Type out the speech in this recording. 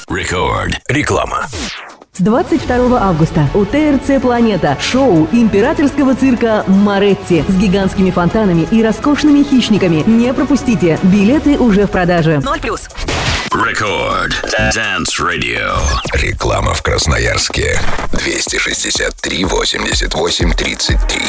Record. Реклама. С 22 августа у ТРЦ «Планета» шоу императорского цирка «Моретти» с гигантскими фонтанами и роскошными хищниками. Не пропустите, билеты уже в продаже. 0+. Record. Dance Radio. Реклама в Красноярске. 263 88 33.